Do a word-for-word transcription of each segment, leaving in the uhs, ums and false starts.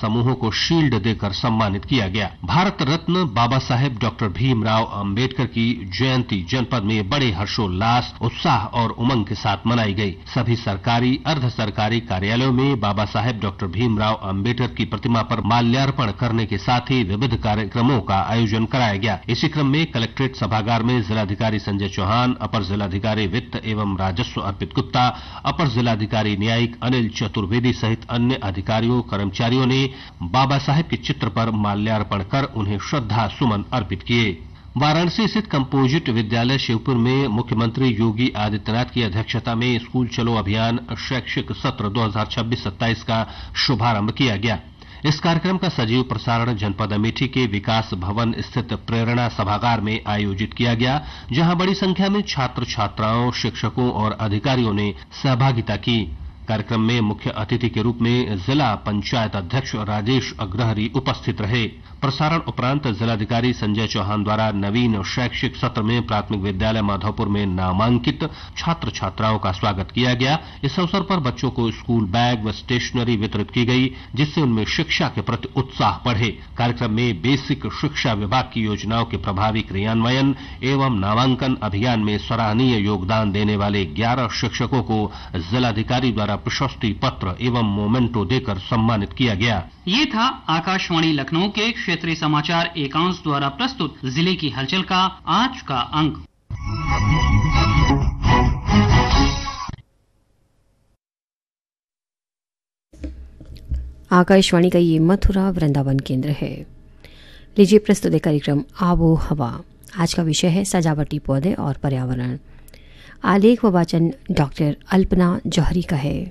समूहों को शील्ड देकर सम्मानित किया गया। भारत रत्न बाबा साहेब डॉक्टर भीमराव अंबेडकर की जयंती जनपद में बड़े हर्षोल्लास, उत्साह और उमंग के साथ मनाई गई। सभी सरकारी, अर्ध सरकारी कार्यालयों में बाबा साहेब डॉक्टर भीमराव अंबेडकर की प्रतिमा पर माल्यार्पण करने के साथ ही विविध कार्यक्रमों का आयोजन कराया गया। इसी क्रम में कलेक्ट्रेट सभागार में जिलाधिकारी संजय चौहान, अपर जिलाधिकारी वित्त एवं राजस्व अर्पित गुप्ता, अपर जिलाधिकारी न्यायिक अनिल चतुर्वेदी सहित अन्य अधिकारियों कर्मचारियों ने बाबा साहेब के चित्र पर माल्यार्पण कर उन्हें श्रद्धा सुमन अर्पित किए। वाराणसी स्थित कंपोजिट विद्यालय शिवपुर में मुख्यमंत्री योगी आदित्यनाथ की अध्यक्षता में स्कूल चलो अभियान शैक्षिक सत्र दो हजार छब्बीस सत्ताईस का शुभारंभ किया गया। इस कार्यक्रम का सजीव प्रसारण जनपद अमेठी के विकास भवन स्थित प्रेरणा सभागार में आयोजित किया गया, जहां बड़ी संख्या में छात्र छात्राओं, शिक्षकों और अधिकारियों ने सहभागिता की। कार्यक्रम में मुख्य अतिथि के रूप में जिला पंचायत अध्यक्ष राजेश अग्रहरी उपस्थित रहे। प्रसारण उपरांत जिलाधिकारी संजय चौहान द्वारा नवीन शैक्षिक सत्र में प्राथमिक विद्यालय माधवपुर में नामांकित छात्र छात्राओं का स्वागत किया गया। इस अवसर पर बच्चों को स्कूल बैग व स्टेशनरी वितरित की गई, जिससे उनमें शिक्षा के प्रति उत्साह बढ़े। कार्यक्रम में बेसिक शिक्षा विभाग की योजनाओं के प्रभावी क्रियान्वयन एवं नामांकन अभियान में सराहनीय योगदान देने वाले ग्यारह शिक्षकों को जिलाधिकारी द्वारा प्रशस्ति पत्र एवं मोमेंटो देकर सम्मानित किया गया। ये था आकाशवाणी लखनऊ के क्षेत्रीय समाचार एकांश द्वारा प्रस्तुत जिले की हलचल का आज का अंक। आकाशवाणी का ये मथुरा वृंदावन केंद्र है। लीजिए प्रस्तुत है कार्यक्रम आबो हवा। आज का विषय है सजावटी पौधे और पर्यावरण। आलेख व वाचन डॉक्टर अल्पना जौहरी का है।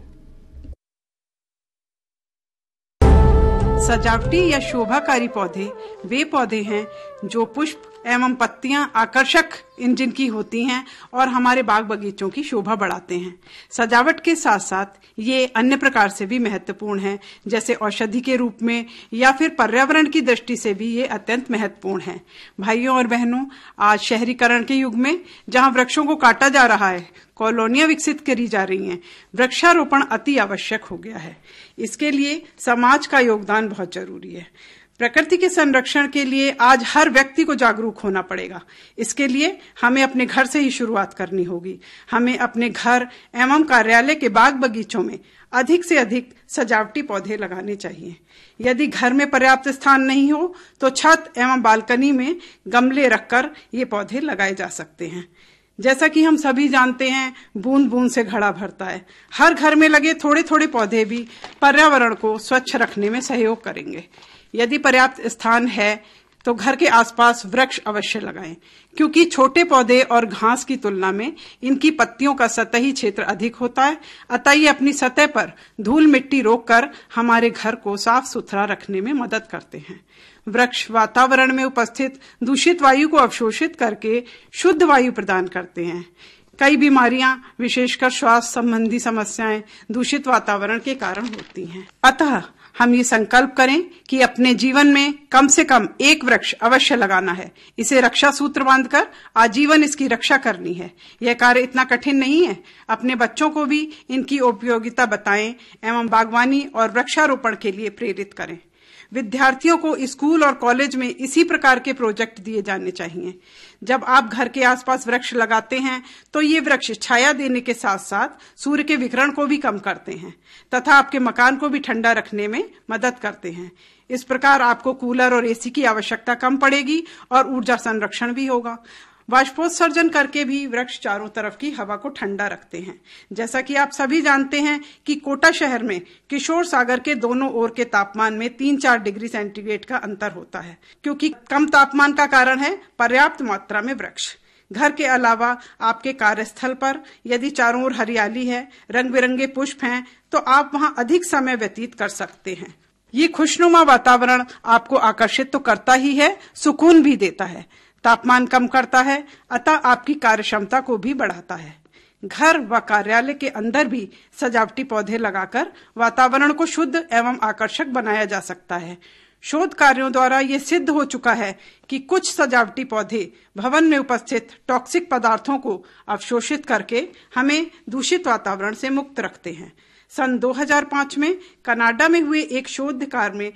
सजावटी या शोभाकारी पौधे वे पौधे हैं जो पुष्प एवं पत्तियां आकर्षक इंजन की होती हैं और हमारे बाग बगीचों की शोभा बढ़ाते हैं। सजावट के साथ साथ ये अन्य प्रकार से भी महत्वपूर्ण है, जैसे औषधि के रूप में या फिर पर्यावरण की दृष्टि से भी ये अत्यंत महत्वपूर्ण है। भाइयों और बहनों, आज शहरीकरण के युग में जहां वृक्षों को काटा जा रहा है, कॉलोनियां विकसित करी जा रही हैं, वृक्षारोपण अति आवश्यक हो गया है। इसके लिए समाज का योगदान बहुत जरूरी है। प्रकृति के संरक्षण के लिए आज हर व्यक्ति को जागरूक होना पड़ेगा। इसके लिए हमें अपने घर से ही शुरुआत करनी होगी। हमें अपने घर एवं कार्यालय के बाग बगीचों में अधिक से अधिक सजावटी पौधे लगाने चाहिए। यदि घर में पर्याप्त स्थान नहीं हो तो छत एवं बालकनी में गमले रखकर ये पौधे लगाए जा सकते हैं। जैसा कि हम सभी जानते हैं, बूंद बूंद से घड़ा भरता है। हर घर में लगे थोड़े थोड़े पौधे भी पर्यावरण को स्वच्छ रखने में सहयोग करेंगे। यदि पर्याप्त स्थान है तो घर के आसपास वृक्ष अवश्य लगाएं, क्योंकि छोटे पौधे और घास की तुलना में इनकी पत्तियों का सतही क्षेत्र अधिक होता है। अतः ये अपनी सतह पर धूल मिट्टी रोककर हमारे घर को साफ सुथरा रखने में मदद करते हैं। वृक्ष वातावरण में उपस्थित दूषित वायु को अवशोषित करके शुद्ध वायु प्रदान करते हैं। कई बीमारियां, विशेषकर श्वास संबंधी समस्याएं दूषित वातावरण के कारण होती हैं। अतः हम ये संकल्प करें कि अपने जीवन में कम से कम एक वृक्ष अवश्य लगाना है। इसे रक्षा सूत्र बांधकर आजीवन इसकी रक्षा करनी है। यह कार्य इतना कठिन नहीं है। अपने बच्चों को भी इनकी उपयोगिता बताएं एवं बागवानी और वृक्षारोपण के लिए प्रेरित करें। विद्यार्थियों को स्कूल और कॉलेज में इसी प्रकार के प्रोजेक्ट दिए जाने चाहिए। जब आप घर के आसपास वृक्ष लगाते हैं तो ये वृक्ष छाया देने के साथ साथ सूर्य के विकिरण को भी कम करते हैं तथा आपके मकान को भी ठंडा रखने में मदद करते हैं। इस प्रकार आपको कूलर और एसी की आवश्यकता कम पड़ेगी और ऊर्जा संरक्षण भी होगा। वाष्पोत्सर्जन करके भी वृक्ष चारों तरफ की हवा को ठंडा रखते हैं। जैसा कि आप सभी जानते हैं कि कोटा शहर में किशोर सागर के दोनों ओर के तापमान में तीन चार डिग्री सेंटीग्रेड का अंतर होता है, क्योंकि कम तापमान का कारण है पर्याप्त मात्रा में वृक्ष। घर के अलावा आपके कार्यस्थल पर यदि चारों ओर हरियाली है, रंग बिरंगे पुष्प हैं, तो आप वहां अधिक समय व्यतीत कर सकते हैं। ये खुशनुमा वातावरण आपको आकर्षित तो करता ही है, सुकून भी देता है, तापमान कम करता है, अतः आपकी कार्य क्षमता को भी बढ़ाता है। घर व कार्यालय के अंदर भी सजावटी पौधे लगाकर वातावरण को शुद्ध एवं आकर्षक बनाया जा सकता है। शोध कार्यों द्वारा ये सिद्ध हो चुका है कि कुछ सजावटी पौधे भवन में उपस्थित टॉक्सिक पदार्थों को अवशोषित करके हमें दूषित वातावरण से मुक्त रखते हैं। सन दो हज़ार पाँच में कनाडा में हुए एक शोध कार्य में